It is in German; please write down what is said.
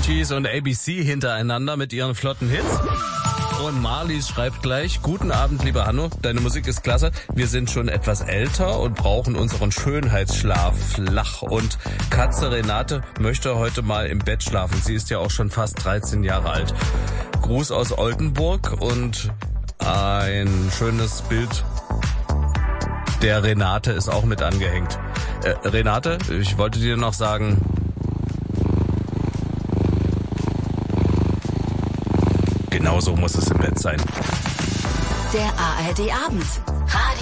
Fugees und ABC hintereinander mit ihren flotten Hits. Und Marlies schreibt gleich: Guten Abend, lieber Hanno, deine Musik ist klasse. Wir sind schon etwas älter und brauchen unseren Schönheitsschlaf flach. Und Katze Renate möchte heute mal im Bett schlafen. Sie ist ja auch schon fast 13 Jahre alt. Gruß aus Oldenburg und ein schönes Bild der Renate ist auch mit angehängt. Renate, ich wollte dir noch sagen, genau so muss es im Bett sein. Der ARD Abend.